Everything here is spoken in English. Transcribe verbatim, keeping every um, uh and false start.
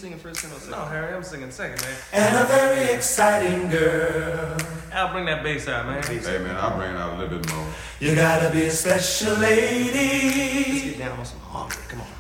singing first, Tim? No, Harry, I'm singing second, man. And a very exciting girl. Al, bring that bass out, man. Hey, man, I'll bring it out a little bit more. You gotta be a special lady. Let's get down on some harmony. Come on.